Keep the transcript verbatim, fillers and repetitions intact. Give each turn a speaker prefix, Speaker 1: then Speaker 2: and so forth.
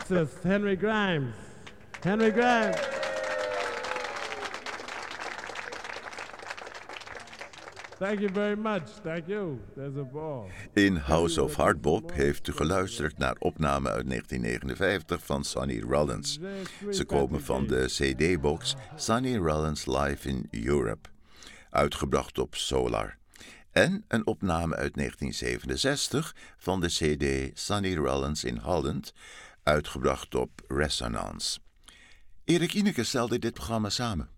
Speaker 1: Texas, Henry Grimes. Henry Grimes. Thank you very much. Thank you. There's a ball.
Speaker 2: In House of Hardbop heeft u geluisterd naar opnamen uit negentien negenenvijftig van Sonny Rollins. Ze komen van de C D-box Sonny Rollins Live in Europe, uitgebracht op Solar. En een opname uit negentien zevenenzestig van de C D Sonny Rollins in Holland, uitgebracht op Resonance. Erik Ineke stelde dit programma samen.